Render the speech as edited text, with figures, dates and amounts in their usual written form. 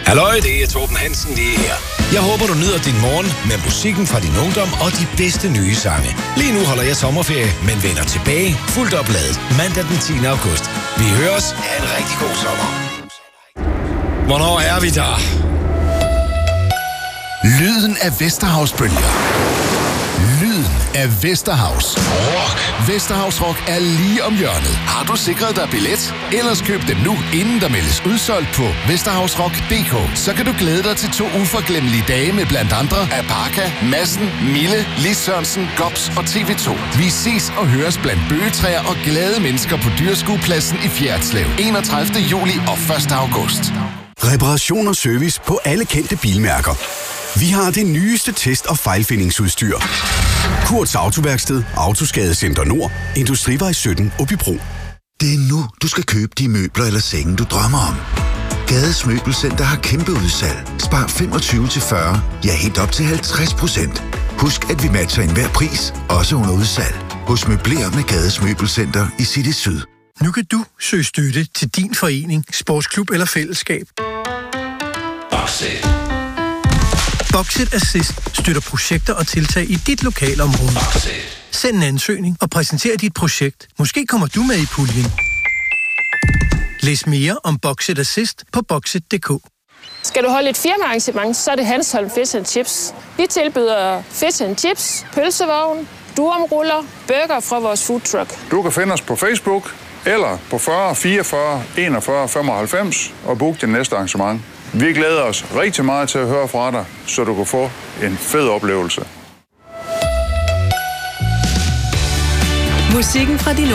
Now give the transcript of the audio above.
Halløj, det er Torben Hansen lige her. Jeg håber, du nyder din morgen med musikken fra din ungdom og de bedste nye sange. Lige nu holder jeg sommerferie, men vender tilbage fuldt opladet mandag den 10. august. Vi høres. Ha' en rigtig god sommer. Hvornår er vi der? Lyden af Vesterhavsbølger. Lyden af Vesterhavs Rock. Vesterhavs Rock er lige om hjørnet. Har du sikret dig billet? Ellers køb dem nu, inden der meldes udsolgt på vesterhavsrock.dk. Så kan du glæde dig til 2 uforglemmelige dage med blandt andre Apaka, Madsen, Mille, Lis Sørensen, Gops og TV2. Vi ses og høres blandt bøgetræer og glade mennesker på Dyreskuepladsen i Fjerritslev. 31. juli og 1. august. Reparation og service på alle kendte bilmærker. Vi har det nyeste test- og fejlfindingsudstyr. Kurts Autoværksted, Autoskadecenter Nord, Industrivej 17, Åbybro. Det er nu, du skal købe de møbler eller senge, du drømmer om. Gades Møbelcenter har kæmpe udsalg. Spar 25-40, ja helt op til 50%. Husk, at vi matcher enhver pris, også under udsalg. Hos Møbler med Gades Møbelcenter i City Syd. Nu kan du søge støtte til din forening, sportsklub eller fællesskab. Boxit. Boxit Assist støtter projekter og tiltag i dit lokalområde. Boxit. Send en ansøgning og præsenter dit projekt. Måske kommer du med i puljen. Læs mere om Boxit Assist på boxit.dk. Skal du holde et firmaarrangement, så er det Hanstholm Fish and Chips. Vi tilbyder fish and chips, pølsevogn, durumruller, burger fra vores food truck. Du kan finde os på Facebook eller på 40 44 41 95 og book det næste arrangement. Vi glæder os rigtig meget til at høre fra dig, så du kan få en fed oplevelse. Musikken fra din